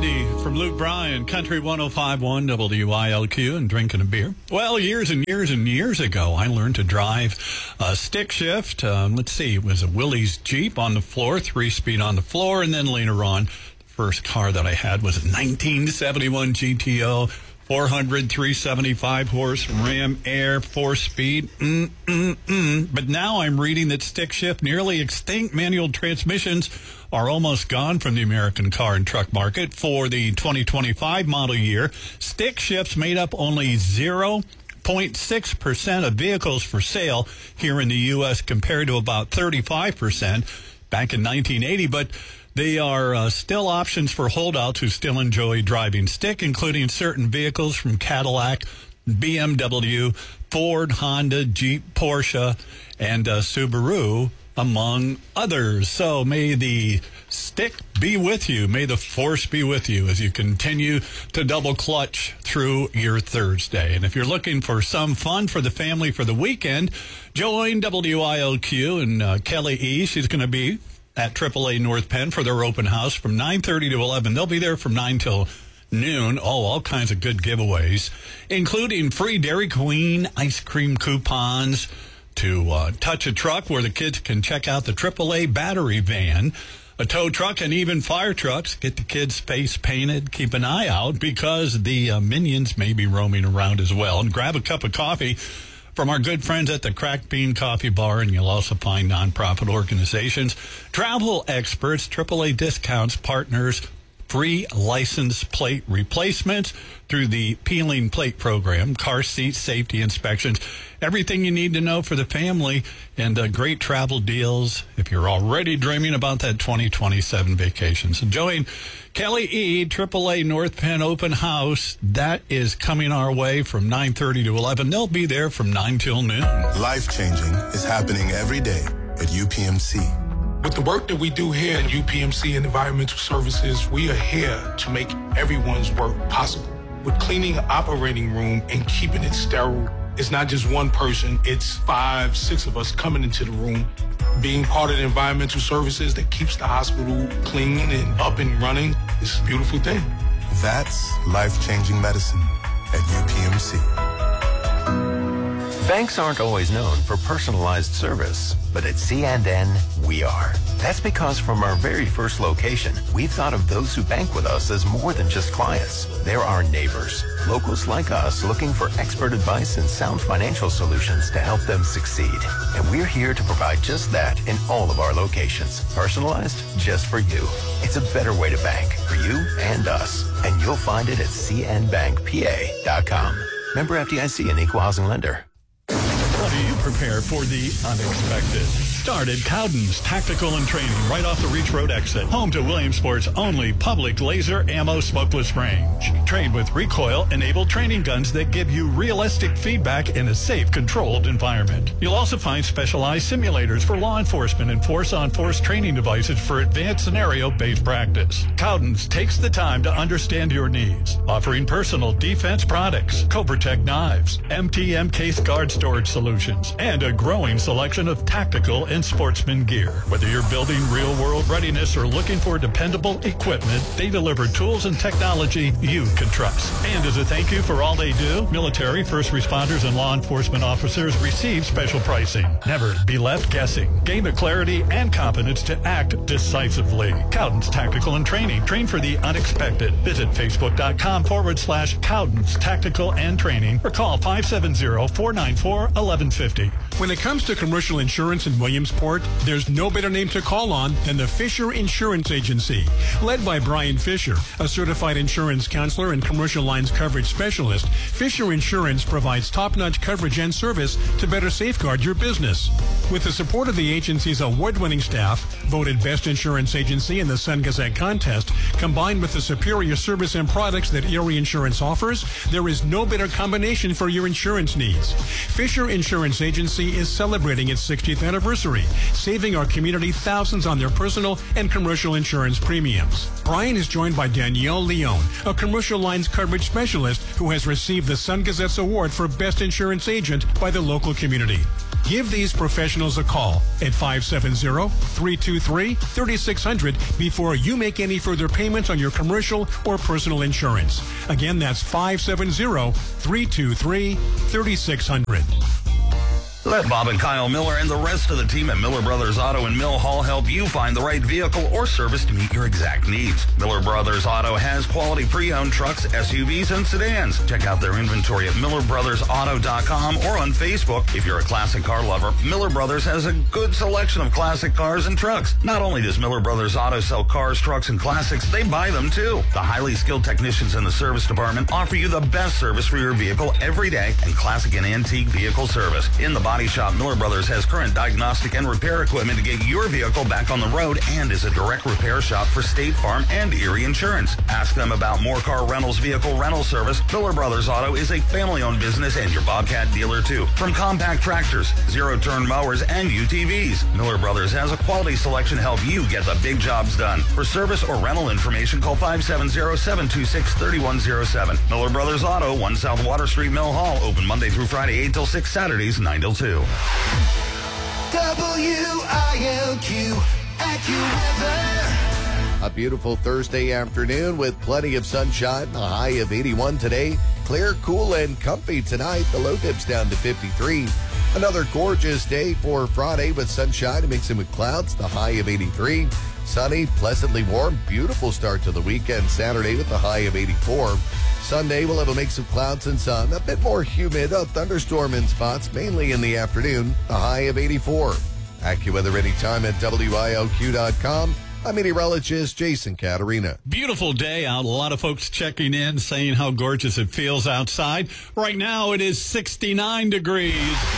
Candy from Luke Bryan, Country 105.1 WILQ, and drinking a beer. Well, years and years and years ago, I learned to drive a stick shift. Let's see, it was a Willys Jeep on the floor, 3-speed on the floor, and then later on, the first car that I had was a 1971 GTO, 400, 375 horse Ram Air 4-speed. But now I'm reading that stick shift, nearly extinct manual transmissions are almost gone from the American car and truck market. For the 2025 model year, stick shifts made up only 0.6% of vehicles for sale here in the U.S. compared to about 35% back in 1980. But they are still options for holdouts who still enjoy driving stick, including certain vehicles from Cadillac, BMW, Ford, Honda, Jeep, Porsche, and Subaru, among others. So may the stick be with you. May the force be with you as you continue to double clutch through your Thursday. And if you're looking for some fun for the family for the weekend, join WILQ and Kelly E. She's going to be at AAA North Penn for their open house from 9:30 to 11. They'll be there from 9 till noon. All kinds of good giveaways, including free Dairy Queen ice cream coupons, to touch a truck where the kids can check out the AAA battery van, a tow truck, and even fire trucks. Get the kids' face painted. Keep an eye out because the minions may be roaming around as well. And grab a cup of coffee from our good friends at the Cracked Bean Coffee Bar, and you'll also find nonprofit organizations, travel experts, AAA discounts, partners, free license plate replacements through the Peeling Plate Program, car seat safety inspections, everything you need to know for the family, and great travel deals if you're already dreaming about that 2027 vacation. So join Kelly E., AAA North Penn Open House. That is coming our way from 9:30 to 11. They'll be there from 9 till noon. Life-changing is happening every day at UPMC. With the work that we do here at UPMC and Environmental Services, we are here to make everyone's work possible. With cleaning an operating room and keeping it sterile, it's not just one person, it's 5, 6 of us coming into the room. Being part of the Environmental Services that keeps the hospital clean and up and running is a beautiful thing. That's life-changing medicine at UPMC. Banks aren't always known for personalized service, but at C&N, we are. That's because from our very first location, we've thought of those who bank with us as more than just clients. They're our neighbors, locals like us looking for expert advice and sound financial solutions to help them succeed. And we're here to provide just that in all of our locations. Personalized just for you. It's a better way to bank for you and us. And you'll find it at cnbankpa.com. Member FDIC and Equal Housing Lender. How do you prepare for the unexpected? Start at Cowden's Tactical and Training right off the Reach Road exit. Home to Williamsport's only public laser ammo smokeless range. Train with recoil-enabled training guns that give you realistic feedback in a safe, controlled environment. You'll also find specialized simulators for law enforcement and force-on-force training devices for advanced scenario-based practice. Cowden's takes the time to understand your needs, offering personal defense products, Cobra-Tech knives, MTM case guard storage solutions, and a growing selection of tactical and sportsman gear. Whether you're building real-world readiness or looking for dependable equipment, they deliver tools and technology you can trust. And as a thank you for all they do, military, first responders, and law enforcement officers receive special pricing. Never be left guessing. Gain the clarity and confidence to act decisively. Cowden's Tactical and Training. Train for the unexpected. Visit Facebook.com/Cowden's Tactical and Training or call 570-494-1150. When it comes to commercial insurance in Williamsport, there's no better name to call on than the Fisher Insurance Agency. Led by Brian Fisher, a certified insurance counselor and commercial lines coverage specialist, Fisher Insurance provides top-notch coverage and service to better safeguard your business. With the support of the agency's award-winning staff, voted Best Insurance Agency in the Sun Gazette contest, combined with the superior service and products that Erie Insurance offers, there is no better combination for your insurance needs. Fisher Insurance Agency is celebrating its 60th anniversary history, saving our community thousands on their personal and commercial insurance premiums. Brian is joined by Danielle Leone, a commercial lines coverage specialist who has received the Sun Gazette's award for Best Insurance Agent by the local community. Give these professionals a call at 570-323-3600 before you make any further payments on your commercial or personal insurance. Again, that's 570-323-3600. Let Bob and Kyle Miller and the rest of the team at Miller Brothers Auto in Mill Hall help you find the right vehicle or service to meet your exact needs. Miller Brothers Auto has quality pre-owned trucks, SUVs, and sedans. Check out their inventory at MillerBrothersAuto.com or on Facebook. If you're a classic car lover, Miller Brothers has a good selection of classic cars and trucks. Not only does Miller Brothers Auto sell cars, trucks, and classics, they buy them too. The highly skilled technicians in the service department offer you the best service for your vehicle every day and classic and antique vehicle service. In the body shop, Miller Brothers has current diagnostic and repair equipment to get your vehicle back on the road and is a direct repair shop for State Farm and Erie Insurance. Ask them about More Car Rentals vehicle rental service. Miller Brothers Auto is a family-owned business and your Bobcat dealer too. From compact tractors, zero-turn mowers, and UTVs, Miller Brothers has a quality selection to help you get the big jobs done. For service or rental information, call 570-726-3107. Miller Brothers Auto, 1 South Water Street, Mill Hall. Open Monday through Friday, 8 till 6, Saturdays, 9 till 2. WILQ AccuWeather. A beautiful Thursday afternoon with plenty of sunshine, a high of 81 today. Clear, cool, and comfy tonight. The low dips down to 53. Another gorgeous day for Friday with sunshine mixing with clouds, the high of 83. Sunny, pleasantly warm, beautiful start to the weekend. Saturday with the high of 84. Sunday, we'll have a mix of clouds and sun, a bit more humid, a thunderstorm in spots, mainly in the afternoon, the high of 84. AccuWeather anytime at WILQ.com. I'm meteorologist Jason Caterina. Beautiful day out. A lot of folks checking in, saying how gorgeous it feels outside. Right now, it is 69 degrees.